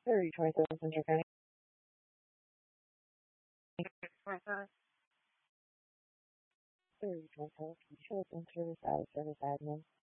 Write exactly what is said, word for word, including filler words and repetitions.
Very twenty-seven Central County. Very twenty-seven Control Center, Service Ad, Service Admin.